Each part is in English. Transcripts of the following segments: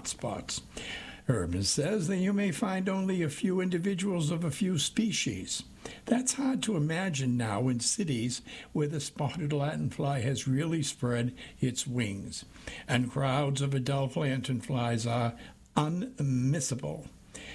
hotspots. Urban says that you may find only a few individuals of a few species. That's hard to imagine now in cities where the spotted lanternfly has really spread its wings, and crowds of adult lanternflies are unmissable.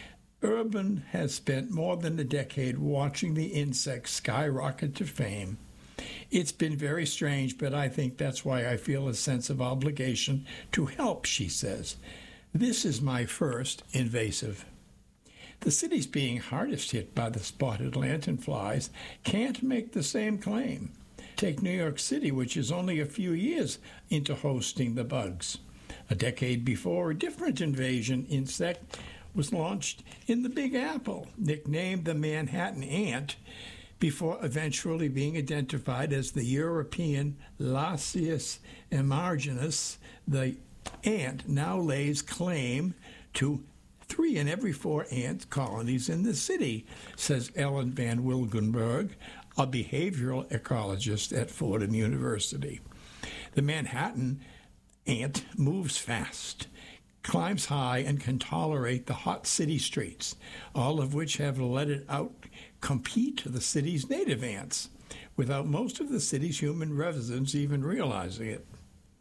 Urban has spent more than a decade watching the insect skyrocket to fame. It's been very strange, but I think that's why I feel a sense of obligation to help, she says. This is my first invasive. The cities being hardest hit by the spotted lanternflies can't make the same claim. Take New York City, which is only a few years into hosting the bugs. A decade before, a different invasion insect was launched in the Big Apple, nicknamed the Manhattan ant, before eventually being identified as the European Lasius emarginus. The ant now lays claim to 3 in every 4 ant colonies in the city, says Ellen Van Wilgenberg, a behavioral ecologist at Fordham University. The Manhattan ant moves fast, climbs high, and can tolerate the hot city streets, all of which have let it out compete the city's native ants, without most of the city's human residents even realizing it.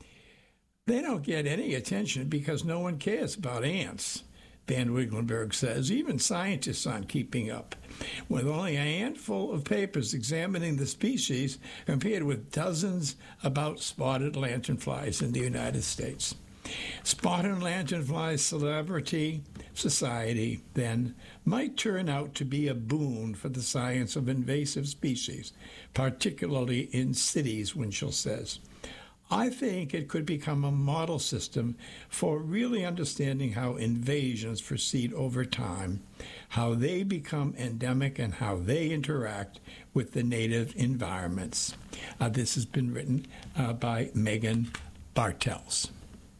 They don't get any attention because no one cares about ants, Van Wiglenberg says. Even scientists aren't keeping up, with only a handful of papers examining the species compared with dozens about spotted lanternflies in the United States. Spotted lanternfly celebrity society, then, might turn out to be a boon for the science of invasive species, particularly in cities, Winchell says. I think it could become a model system for really understanding how invasions proceed over time, how they become endemic, and how they interact with the native environments. This has been written by Megan Bartels.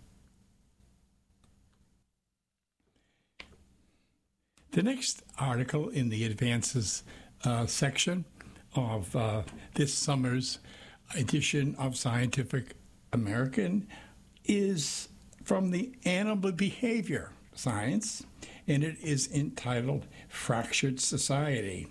The next article in the advances section of this summer's edition of Scientific American is from the Animal Behavior Science, and it is entitled Fractured Society.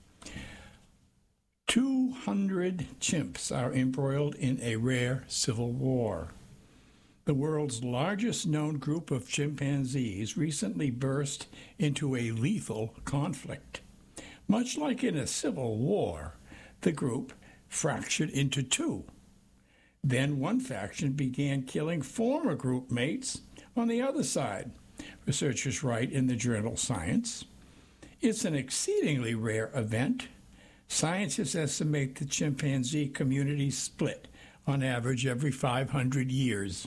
200 chimps are embroiled in a rare civil war. The world's largest known group of chimpanzees recently burst into a lethal conflict. Much like in a civil war, the group fractured into two. Then one faction began killing former group mates on the other side, researchers write in the journal Science. It's an exceedingly rare event. Scientists estimate the chimpanzee community split on average every 500 years.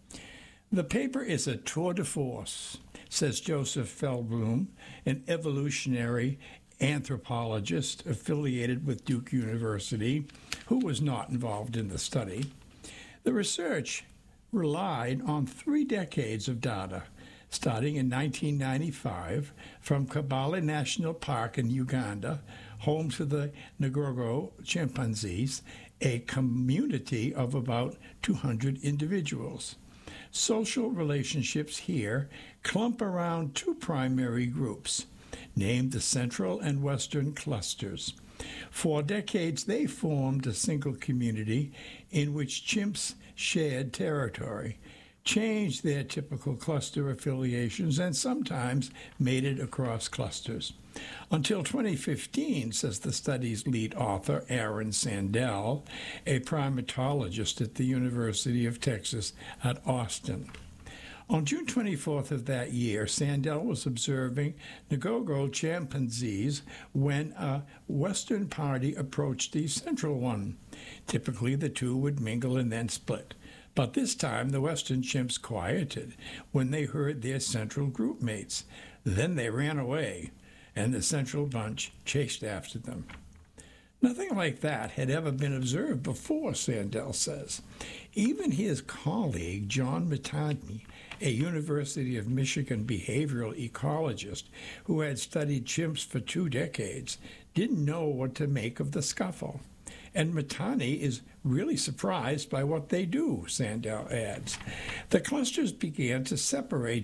The paper is a tour de force, says Joseph Feldblum, an evolutionary anthropologist affiliated with Duke University, who was not involved in the study. The research relied on 3 decades of data, starting in 1995 from Kabale National Park in Uganda, home to the Ngorongoro chimpanzees, a community of about 200 individuals. Social relationships here clump around 2 primary groups, named the Central and Western Clusters. For decades, they formed a single community in which chimps shared territory, changed their typical cluster affiliations, and sometimes mated across clusters. Until 2015, says the study's lead author, Aaron Sandell, a primatologist at the University of Texas at Austin. On June 24th of that year, Sandell was observing Ngorongoro chimpanzees when a western party approached the central one. Typically, the two would mingle and then split. But this time, the western chimps quieted when they heard their central group mates. Then they ran away, and the central bunch chased after them. Nothing like that had ever been observed before, Sandell says. Even his colleague, John Mitani, a University of Michigan behavioral ecologist who had studied chimps for 2 decades, didn't know what to make of the scuffle. And Mitani is really surprised by what they do, Sandell adds. The clusters began to separate